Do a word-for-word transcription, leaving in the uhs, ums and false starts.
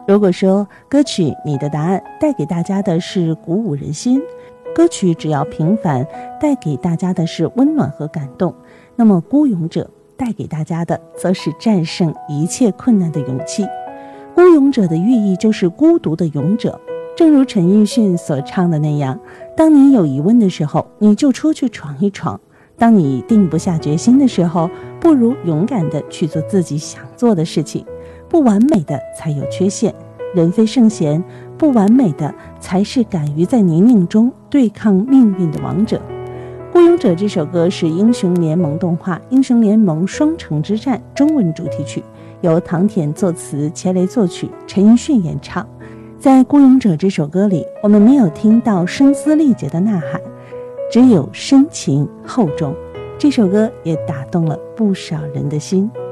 如果说歌曲《你的答案》带给大家的是鼓舞人心，歌曲只要平凡带给大家的是温暖和感动，那么孤勇者带给大家的则是战胜一切困难的勇气。孤勇者的寓意就是孤独的勇者，正如陈奕迅所唱的那样，当你有疑问的时候，你就出去闯一闯，当你定不下决心的时候，不如勇敢地去做自己想做的事情。不完美的才有缺陷，人非圣贤，不完美的才是敢于在泥泞中对抗命运的王者。孤勇者这首歌是英雄联盟动画英雄联盟双城之战中文主题曲，由唐田作词，钱雷作曲，陈奕迅演唱。在孤勇者这首歌里，我们没有听到声嘶力竭的呐喊，只有深情厚重。这首歌也打动了不少人的心。